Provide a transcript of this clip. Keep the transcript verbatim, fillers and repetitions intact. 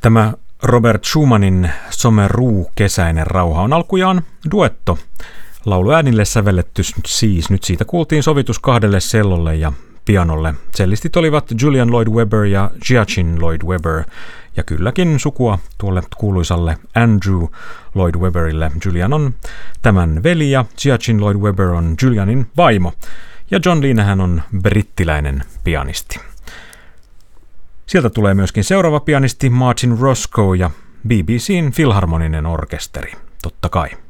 Tämä Robert Schumannin Sommeruu kesäinen rauha on alkujaan duetto. Lauluäänille sävelletty siis, nyt siitä kuultiin sovitus kahdelle cellolle ja pianolle. Cellistit olivat Julian Lloyd Webber ja Joachim Lloyd Webber, ja kylläkin sukua tuolle kuuluisalle Andrew Lloyd Webberille. Julian on tämän veli ja Joachim Lloyd Webber on Julianin vaimo, ja John Linehan on brittiläinen pianisti. Sieltä tulee myöskin seuraava pianisti Martin Roscoe ja B B C:n Filharmoninen orkesteri, totta kai.